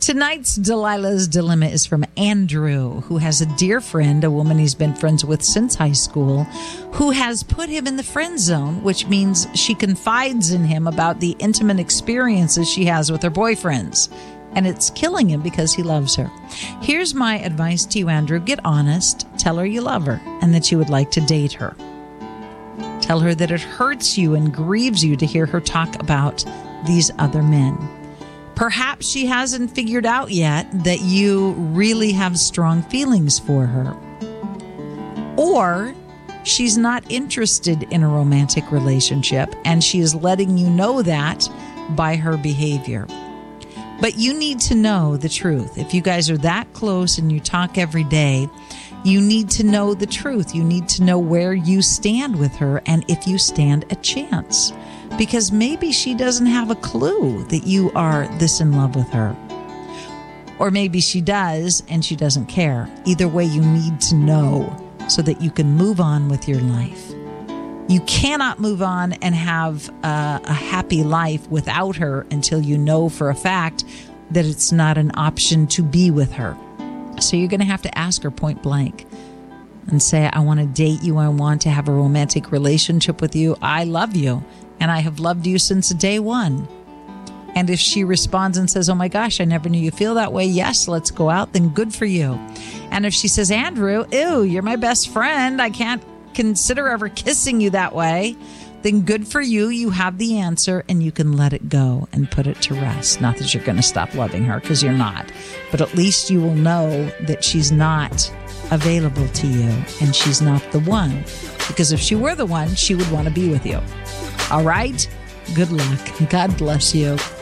Tonight's Delilah's Dilemma is from Andrew, who has a dear friend, a woman he's been friends with since high school, who has put him in the friend zone, which means she confides in him about the intimate experiences she has with her boyfriends. And it's killing him because he loves her. Here's my advice to you, Andrew. Get honest. Tell her you love her and that you would like to date her. Tell her that it hurts you and grieves you to hear her talk about these other men. Perhaps she hasn't figured out yet that you really have strong feelings for her. Or she's not interested in a romantic relationship and she is letting you know that by her behavior. But you need to know the truth. If you guys are that close and you talk every day, you need to know the truth. You need to know where you stand with her and if you stand a chance. Because maybe she doesn't have a clue that you are this in love with her. Or maybe she does and she doesn't care. Either way, you need to know so that you can move on with your life. You cannot move on and have a happy life without her until you know for a fact that it's not an option to be with her. So you're going to have to ask her point blank and say, I want to date you. I want to have a romantic relationship with you. I love you. And I have loved you since day one. And if she responds and says, oh my gosh, I never knew you feel that way. Yes, let's go out. Then good for you. And if she says, Andrew, ew, you're my best friend. I can't consider ever kissing you that way. Then good for you. You have the answer and you can let it go and put it to rest. Not that you're going to stop loving her because you're not. But at least you will know that she's not available to you and she's not the one. Because if she were the one, she would want to be with you. All right? Good luck. God bless you.